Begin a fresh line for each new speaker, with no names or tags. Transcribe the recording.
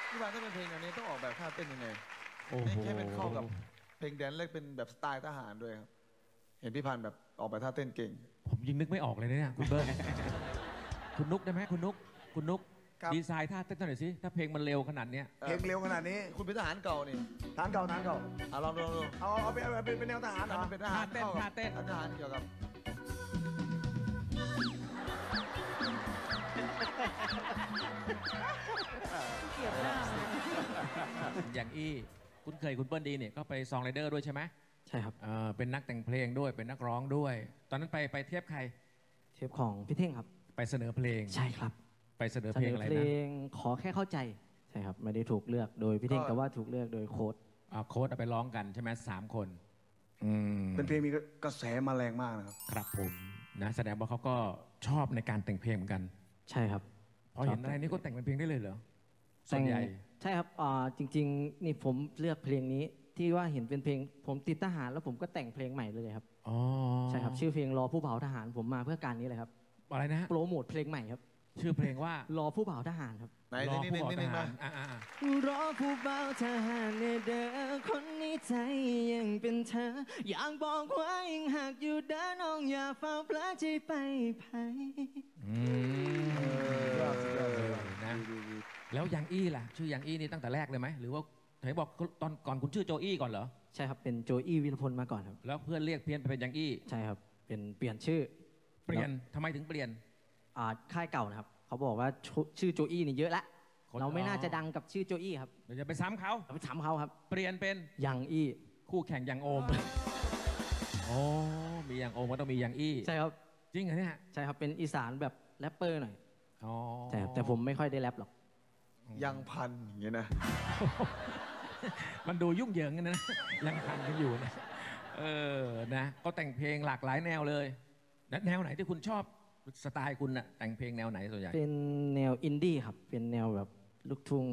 พี่พันธ์ถ้าเป็นเพลงอันนี้ต้องออกแบบท่าเต้นยังไง
โอ้โห
ให้เป็นเข้ากับเพลงแดนซ์เล็กเป็นแบบสไตล์ทหารด้วยครับเห็นพี่พันธ์แบบออกแบบท่าเต้นเก่ง
ผมยังนึกไม่ออกเลยเนี่ยคุณเบิร์ดคุณนุกได้ไหมคุณนุกดีไซน์ท่าเต้นหน่อยสิถ้าเพลงมันเร็วขนาดเนี้ย
เพลงเร็วขนาดนี้
คุณเป็นทหารเก่านี่
ทหารเก่าทหารเก่า
ลองดู
เอาเป็นแนวทหารเหรอ
มันเป็นทหารเข้ากับทหารเกี่ยวกับ
เกลียดหน้า
อย่างอี้คุณเคยคุณเปิ้ลดีเนี่ยก็ไปซองไรเดอร์ด้วยใช่ไหม
ใช่ครับ
เป็นนักแต่งเพลงด้วยเป็นนักร้องด้วย ตอนนั้นไปเทียบใคร
เทปของพี่เท่งครับ
ไปเสนอเพลง
ใช่ครับ
ไปเสนอเพลงอะไรนะ
เพลงขอแค่เข้าใจใช่ครับไม่ได้ถูกเลือกโดยพี่เท่งแต่ว่าถูกเลือกโดยโค้ด
โค้ดเอาไปร้องกันใช่ไหม3 คน
เป็นเพลงมีกระแสมาแรงมากนะครับ
ครับผมนะแสดงว่าเขาก็ชอบในการแต่งเพลงเหมือนกัน
ใช่ครับ
พอเห็นอะไรนี่ก็แต่งเป็นเพลงได้เลยเหรอส่วนใหญ่
ใช่ครับจริงๆนี่ผมเลือกเพลงนี้ที่ว่าเห็นเป็นเพลงผมติดทหารแล้วผมก็แต่งเพลงใหม่เลยครับใช่ครับชื่อเพลงรอผู้บ่าวทหารผมมาเพื่อการนี้เลยครับ
อะไรนะ
โปรโมทเพลงใหม่ครับ
ชื่อเพลงว่าร
อผู้บ่าวทหารครับ
รอผู้บ่าวทหาร
รอผู้บ่าวทหารเนี่ยเด้อคนนี้ใจยังเป็นเธออยากบอกว่ายังหักอยู่เด้อน้องอย่าเฝ้าพลาดใจไปไผ
นะแล้วยังอี้ล่ะชื่อยังอี้นี่ตั้งแต่แรกเลยไหมหรือว่าไหนบอกตอนก่อนคุณชื่อโจอี้ก่อนเหรอ
ใช่ครับเป็นโจอี้วิรพลมาก่อนครับ
แล้วเพื่อนเรียกเพี้ยนไปเป็นยังอี้
ใช่ครับเป็นเปลี่ยนชื่อ
เปลี่ยนทำไมถึงเปลี่ยน
ค่ายเก่านะครับเขาบอกว่าชื่อโจอี้นี่เยอะละเราไม่น่าจะดังกับชื่อโจอี้ครับ
เดี๋ยวจะไปซ้ำเขา
ไปซ้ำเขาครับ
เปลี่ยนเป็น
ยังอี้
คู่แข่งยังโอมโอ้มียังโอมก็ต้องมียังอี้
ใช่ครับ
จริงเหรอเนี่ย
ใช่ครับเป็นอีสานแบบแรปเปอร์หน่อย
ใช่
แต่ผมไม่ค่อยได้แรปหรอก
ยังพันอย่างเงี้ยนะ
มันดูยุ่งเหยิงกันนะยังพันกันอยู่นะนะก็แต่งเพลงหลากหลายแนวเลยแนวไหนที่คุณชอบสไตล์คุณน่ะแต่งเพลงแนวไหนส่วนใหญ่
เป็นแนวอินดี้ครับเป็นแนวแบบลูกทุ่ง